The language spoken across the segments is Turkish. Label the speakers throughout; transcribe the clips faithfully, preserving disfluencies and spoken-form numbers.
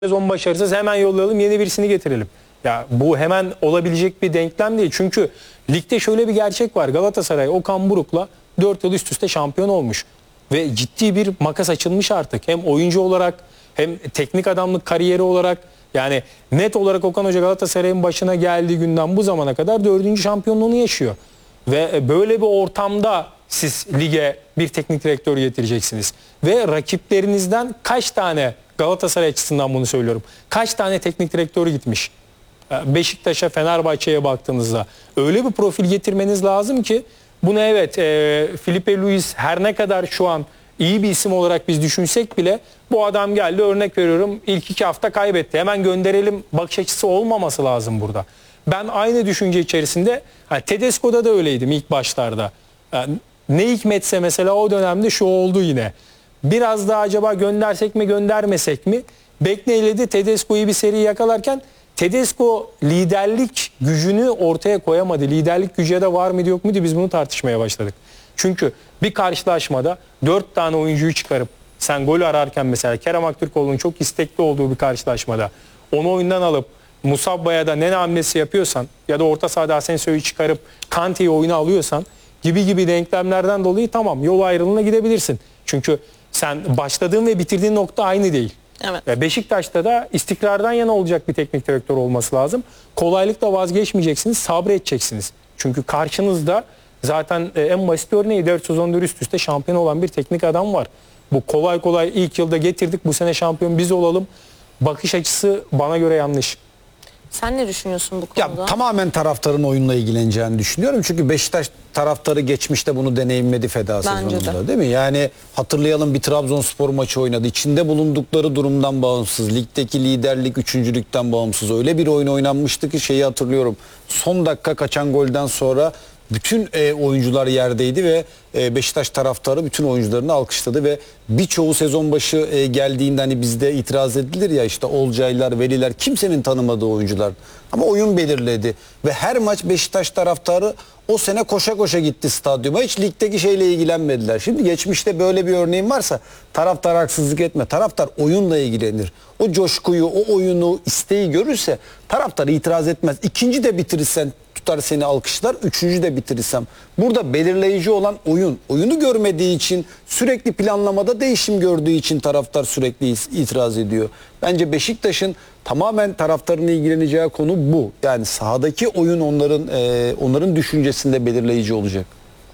Speaker 1: Sezon başarısız hemen yollayalım, yeni birisini getirelim. Ya bu hemen olabilecek bir denklem değil. Çünkü ligde şöyle bir gerçek var. Galatasaray Okan Buruk'la dört yıl üst üste şampiyon olmuş. Ve ciddi bir makas açılmış artık. Hem oyuncu olarak hem teknik adamlık kariyeri olarak. Yani net olarak Okan Hoca Galatasaray'ın başına geldiği günden bu zamana kadar dördüncü şampiyonluğunu yaşıyor. Ve böyle bir ortamda siz lige bir teknik direktör getireceksiniz. Ve rakiplerinizden kaç tane, Galatasaray açısından bunu söylüyorum, kaç tane teknik direktörü gitmiş? Beşiktaş'a, Fenerbahçe'ye baktığınızda öyle bir profil getirmeniz lazım ki bunu, evet, e, Filipe Luis her ne kadar şu an iyi bir isim olarak biz düşünsek bile, bu adam geldi, örnek veriyorum, ilk iki hafta kaybetti, hemen gönderelim bakış açısı olmaması lazım burada. Ben aynı düşünce içerisinde, yani Tedesco'da da öyleydim ilk başlarda. Yani ne hikmetse mesela o dönemde şu oldu yine. Biraz daha acaba göndersek mi göndermesek mi? Bekleyledi, Tedesco'yu bir seri yakalarken Tedesco liderlik gücünü ortaya koyamadı. Liderlik gücü ya da var mıydı yok muydu, biz bunu tartışmaya başladık. Çünkü bir karşılaşmada dört tane oyuncuyu çıkarıp sen gol ararken, mesela Kerem Aktürkoğlu'nun çok istekli olduğu bir karşılaşmada onu oyundan alıp Musabba'ya da Nene hamlesi yapıyorsan ya da orta sahada Asensio'yu çıkarıp Kante'yi oyuna alıyorsan gibi gibi denklemlerden dolayı tamam, yol ayrılığına gidebilirsin. Çünkü sen başladığın ve bitirdiğin nokta aynı değil. Evet. Beşiktaş'ta da istikrardan yana olacak bir teknik direktör olması lazım. Kolaylıkla vazgeçmeyeceksiniz, sabredeceksiniz. Çünkü karşınızda zaten en basit örneği dört sezondur üst üste şampiyon olan bir teknik adam var. Bu kolay kolay ilk yılda getirdik, bu sene şampiyon biz olalım bakış açısı bana göre yanlış.
Speaker 2: Sen ne düşünüyorsun bu konuda?
Speaker 3: Ya, tamamen taraftarın oyunla ilgileneceğini düşünüyorum. Çünkü Beşiktaş taraftarı geçmişte bunu deneyimledi feda
Speaker 2: Bence
Speaker 3: sezonunda,
Speaker 2: de.
Speaker 3: değil mi? Yani hatırlayalım, bir Trabzonspor maçı oynadı. İçinde bulundukları durumdan bağımsız, ligdeki liderlik, üçüncülükten bağımsız öyle bir oyun oynanmıştı ki şeyi hatırlıyorum. Son dakika kaçan golden sonra bütün e, oyuncular yerdeydi ve e, Beşiktaş taraftarı bütün oyuncularını alkışladı ve birçoğu sezon başı e, geldiğinde hani bizde itiraz edilir ya, işte Olcaylar, Veliler, kimsenin tanımadığı oyuncular. Ama oyun belirledi ve her maç Beşiktaş taraftarı o sene koşa koşa gitti stadyuma. Hiç ligdeki şeyle ilgilenmediler. Şimdi geçmişte böyle bir örneğin varsa taraftar haksızlık etme. Taraftar oyunla ilgilenir. O coşkuyu, o oyunu, isteği görürse taraftar itiraz etmez. İkinci de bitirirsen tutar seni alkışlar, üçüncü de bitirirsem. Burada belirleyici olan oyun. Oyunu görmediği için, sürekli planlamada değişim gördüğü için taraftar sürekli itiraz ediyor. Bence Beşiktaş'ın tamamen taraftarın ilgileneceği konu bu. Yani sahadaki oyun onların e, onların düşüncesinde belirleyici olacak.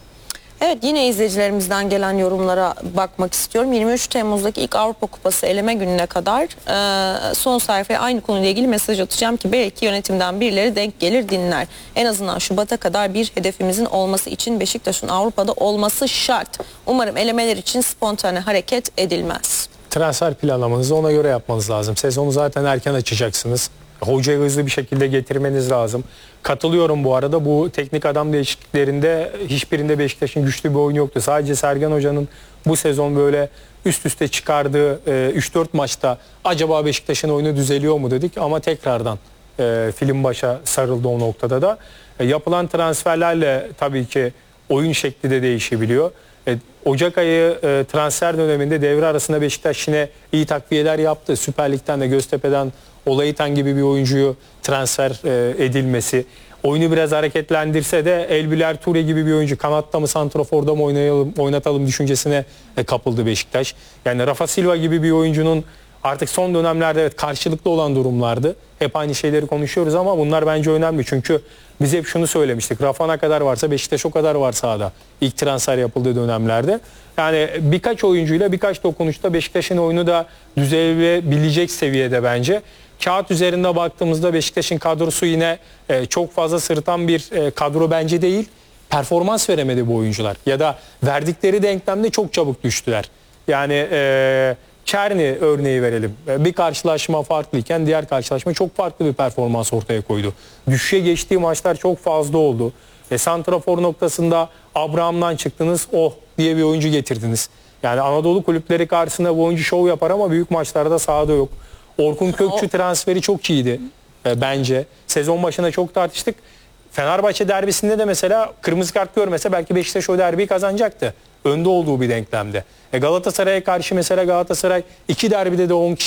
Speaker 2: Evet, yine izleyicilerimizden gelen yorumlara bakmak istiyorum. yirmi üç Temmuz'daki ilk Avrupa Kupası eleme gününe kadar e, son sayfaya aynı konuyla ilgili mesaj atacağım ki belki yönetimden birileri denk gelir, dinler. En azından Şubat'a kadar bir hedefimizin olması için Beşiktaş'ın Avrupa'da olması şart. Umarım elemeler için spontane hareket edilmez.
Speaker 1: Transfer planlamanızı ona göre yapmanız lazım. Sezonu zaten erken açacaksınız. Hocayı hızlı bir şekilde getirmeniz lazım. Katılıyorum bu arada, bu teknik adam değişikliklerinde hiçbirinde Beşiktaş'ın güçlü bir oyun yoktu. Sadece Sergen Hoca'nın bu sezon böyle üst üste çıkardığı üç dört maçta acaba Beşiktaş'ın oyunu düzeliyor mu dedik ama tekrardan e, film başa sarıldı o noktada da. E, yapılan transferlerle tabii ki oyun şekli de değişebiliyor. E, Ocak ayı e, transfer döneminde devre arasında Beşiktaş yine iyi takviyeler yaptı. Süper Lig'den de Göztepe'den Olayitan gibi bir oyuncuyu transfer e, edilmesi, oyunu biraz hareketlendirse de Elbiler Ture gibi bir oyuncu kanatta mı santraforda mı oynayalım, oynatalım düşüncesine e, kapıldı Beşiktaş. Yani Rafa Silva gibi bir oyuncunun artık son dönemlerde evet karşılıklı olan durumlardı. Hep aynı şeyleri konuşuyoruz ama bunlar bence önemli. Çünkü biz hep şunu söylemiştik. Rafa ne kadar varsa Beşiktaş o kadar var sahada. İlk transfer yapıldığı dönemlerde. Yani birkaç oyuncuyla birkaç dokunuşta Beşiktaş'ın oyunu da düzelebilecek seviyede bence. Kağıt üzerinde baktığımızda Beşiktaş'ın kadrosu yine e, çok fazla sırıtan bir e, kadro bence değil. Performans veremedi bu oyuncular. Ya da verdikleri denklemde çok çabuk düştüler. Yani e, Çerni örneği verelim. E, bir karşılaşma farklıyken diğer karşılaşma çok farklı bir performans ortaya koydu. Düşüşe geçtiği maçlar çok fazla oldu. E, santrafor noktasında Abraham'dan çıktınız, oh diye bir oyuncu getirdiniz. Yani Anadolu kulüpleri karşısında bu oyuncu şov yapar ama büyük maçlarda sahada yok. Orkun Kökçü transferi çok iyiydi e, bence. Sezon başında çok tartıştık. Fenerbahçe derbisinde de mesela kırmızı kart görmese belki Beşiktaş o derbiyi kazanacaktı. Önde olduğu bir denklemde. E, Galatasaray'a karşı mesela Galatasaray iki derbide de on kişi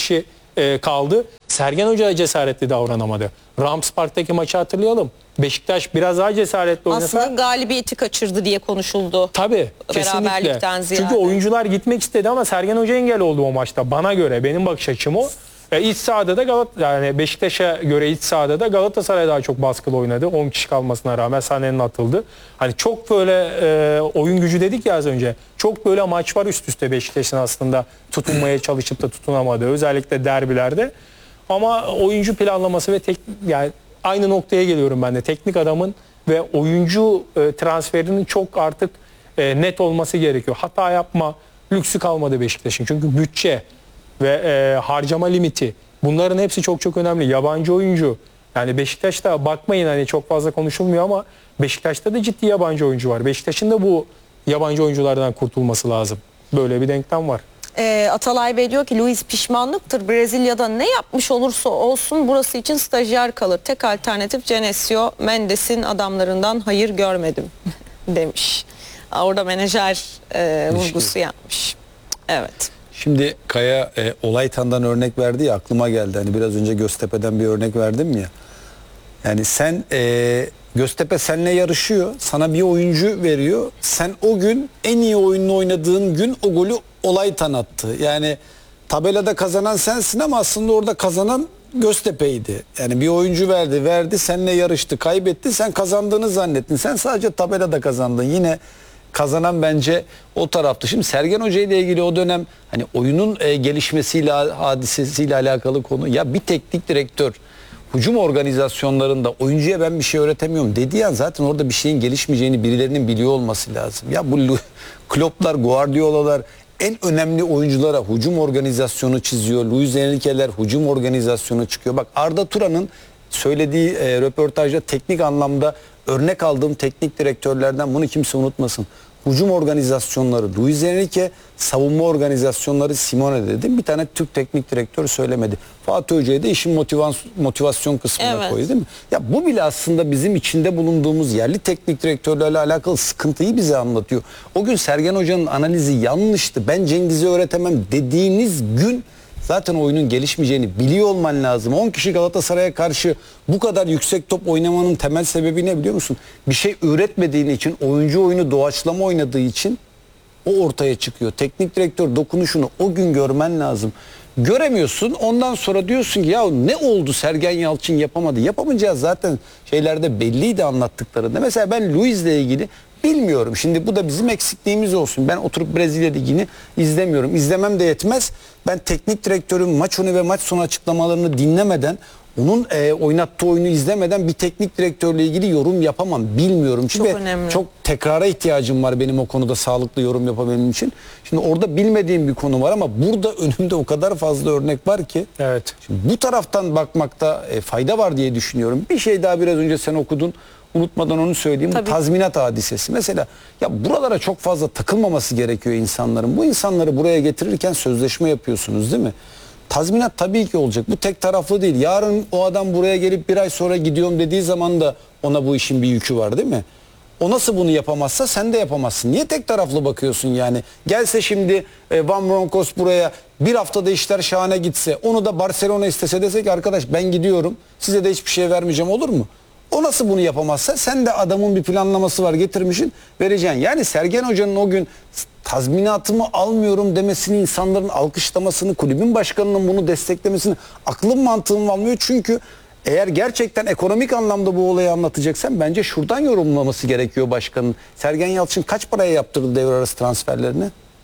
Speaker 1: e, kaldı. Sergen Hoca cesaretli davranamadı. Rams Park'taki maçı hatırlayalım. Beşiktaş biraz daha cesaretli oynasa.
Speaker 2: Aslında galibiyeti kaçırdı diye konuşuldu.
Speaker 1: Tabii, kesinlikle.
Speaker 2: Beraberlikten ziyade.
Speaker 1: Çünkü oyuncular gitmek istedi ama Sergen Hoca engel oldu o maçta. Bana göre, benim bakış açım o. E, iç sahada da Galat yani Beşiktaş'a göre iç sahada da Galatasaray daha çok baskılı oynadı. on kişi kalmasına rağmen Sané'nin atıldı. Hani çok böyle e, oyun gücü dedik ya az önce. Çok böyle maç var üst üste Beşiktaş'ın aslında tutunmaya çalışıp da tutunamadığı, özellikle derbilerde. Ama oyuncu planlaması ve tek yani aynı noktaya geliyorum ben de. Teknik adamın ve oyuncu e, transferinin çok artık e, net olması gerekiyor. Hata yapma lüksü kalmadı Beşiktaş'ın. Çünkü bütçe ve e, harcama limiti, bunların hepsi çok çok önemli. Yabancı oyuncu, yani Beşiktaş'ta bakmayın hani çok fazla konuşulmuyor ama Beşiktaş'ta da ciddi yabancı oyuncu var. Beşiktaş'ın da bu yabancı oyunculardan kurtulması lazım. Böyle bir denklem var.
Speaker 2: E, Atalay Bey diyor ki Luis pişmanlıktır. Brezilya'da ne yapmış olursa olsun burası için stajyer kalır. Tek alternatif Genesio, Mendes'in adamlarından hayır görmedim demiş. Orada menajer e, vurgusu yapmış. Evet.
Speaker 3: Şimdi Kaya e, Olaytan'dan örnek verdi ya, aklıma geldi. Hani biraz önce Göztepe'den bir örnek verdim ya. Yani sen e, Göztepe seninle yarışıyor. Sana bir oyuncu veriyor. Sen o gün en iyi oyununu oynadığın gün o golü Olaytan attı. Yani tabelada kazanan sensin ama aslında orada kazanan Göztepe'ydi. Yani bir oyuncu verdi, verdi, seninle yarıştı, kaybetti. Sen kazandığını zannettin. Sen sadece tabelada kazandın. Yine kazanan bence o taraftı. Şimdi Sergen Hoca ile ilgili o dönem hani oyunun e, gelişmesiyle, hadisesiyle alakalı konu. Ya bir teknik direktör hücum organizasyonlarında oyuncuya ben bir şey öğretemiyorum dediği an zaten orada bir şeyin gelişmeyeceğini birilerinin biliyor olması lazım. Ya bu Klopp'lar, Guardiola'lar en önemli oyunculara hücum organizasyonu çiziyor. Luis Enrique'ler hücum organizasyonu çıkıyor. Bak Arda Turan'ın söylediği e, röportajda teknik anlamda örnek aldığım teknik direktörlerden bunu kimse unutmasın. Hücum organizasyonları Luis Enrique, savunma organizasyonları Simone dedim. Bir tane Türk teknik direktör söylemedi. Fatih Hoca'yı da işin motivasyon, motivasyon kısmına
Speaker 2: evet.
Speaker 3: koydu değil mi? Ya bu bile aslında bizim içinde bulunduğumuz yerli teknik direktörlerle alakalı sıkıntıyı bize anlatıyor. O gün Sergen Hoca'nın analizi yanlıştı. Ben Cengiz'i öğretemem dediğiniz gün zaten oyunun gelişmeyeceğini biliyor olman lazım. on kişi Galatasaray'a karşı bu kadar yüksek top oynamanın temel sebebi ne biliyor musun? Bir şey üretmediğin için, oyuncu oyunu doğaçlama oynadığı için o ortaya çıkıyor. Teknik direktör dokunuşunu o gün görmen lazım. Göremiyorsun. Ondan sonra diyorsun ki ya ne oldu Sergen Yalçın yapamadı. Yapamayacağı zaten şeylerde belliydi anlattıklarında. Mesela ben Luis'le ilgili bilmiyorum. Şimdi bu da bizim eksikliğimiz olsun. Ben oturup Brezilya Ligi'ni izlemiyorum. İzlemem de yetmez. Ben teknik direktörün maç önü ve maç sonu açıklamalarını dinlemeden, onun e, oynattığı oyunu izlemeden bir teknik direktörle ilgili yorum yapamam. Bilmiyorum.
Speaker 2: Çok
Speaker 3: Çünkü
Speaker 2: önemli.
Speaker 3: Çok tekrara ihtiyacım var benim o konuda sağlıklı yorum yapabilmem için. Şimdi orada bilmediğim bir konu var ama burada önümde o kadar fazla örnek var ki.
Speaker 1: Evet.
Speaker 3: Şimdi bu taraftan bakmakta e, fayda var diye düşünüyorum. Bir şey daha biraz önce sen okudun. Unutmadan onu söyleyeyim.
Speaker 2: Tabii.
Speaker 3: Bu tazminat hadisesi. Mesela ya buralara çok fazla takılmaması gerekiyor insanların. Bu insanları buraya getirirken sözleşme yapıyorsunuz değil mi? Tazminat tabii ki olacak. Bu tek taraflı değil. Yarın o adam buraya gelip bir ay sonra gidiyorum dediği zaman da ona bu işin bir yükü var değil mi? O nasıl bunu yapamazsa sen de yapamazsın. Niye tek taraflı bakıyorsun yani? Gelse şimdi e, Van Bronckhorst buraya bir haftada işler şahane gitse, onu da Barcelona istese, desek arkadaş ben gidiyorum, size de hiçbir şey vermeyeceğim, olur mu? O nasıl bunu yapamazsa sen de adamın bir planlaması var getirmişsin vereceksin. Yani Sergen Hoca'nın o gün tazminatımı almıyorum demesini, insanların alkışlamasını, kulübün başkanının bunu desteklemesini aklım mantığım almıyor. Çünkü eğer gerçekten ekonomik anlamda bu olayı anlatacaksan bence şuradan yorumlaması gerekiyor başkanın. Sergen Yalçın kaç paraya yaptırdı devre arası transferlerini?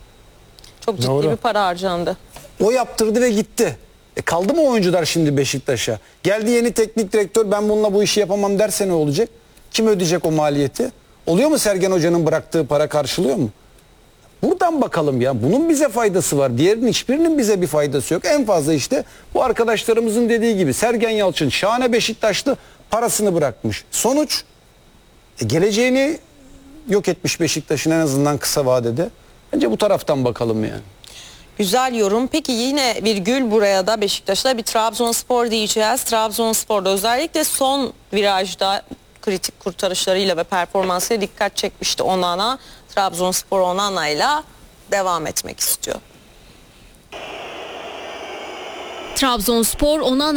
Speaker 2: Çok ciddi
Speaker 1: Doğru.
Speaker 2: bir para harcandı.
Speaker 3: O yaptırdı ve gitti. E kaldı mı oyuncular şimdi Beşiktaş'a? Geldi yeni teknik direktör, ben bununla bu işi yapamam derse ne olacak? Kim ödeyecek o maliyeti? Oluyor mu Sergen Hoca'nın bıraktığı para karşılıyor mu? Buradan bakalım ya. Bunun bize faydası var. Diğerinin hiçbirinin bize bir faydası yok. En fazla işte bu arkadaşlarımızın dediği gibi Sergen Yalçın şahane Beşiktaşlı, parasını bırakmış. Sonuç e, geleceğini yok etmiş Beşiktaş'ın, en azından kısa vadede. Bence bu taraftan bakalım yani.
Speaker 2: Güzel yorum. Peki yine virgül buraya da Beşiktaş'ta bir Trabzonspor diyeceğiz. Trabzonspor'da özellikle son virajda kritik kurtarışlarıyla ve performansıyla dikkat çekmişti Onana. Trabzonspor Onana'yla devam etmek istiyor.
Speaker 4: Trabzonspor Onana